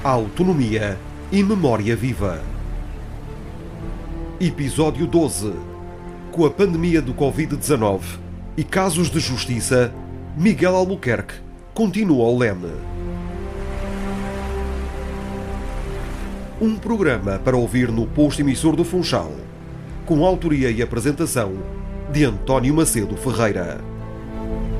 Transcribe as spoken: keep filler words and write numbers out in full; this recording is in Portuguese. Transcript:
Autonomia e memória viva. Episódio doze. Com a pandemia do covid dezanove e casos de justiça, Miguel Albuquerque continua ao leme. Um programa para ouvir no posto emissor do Funchal, com autoria e apresentação de António Macedo Ferreira.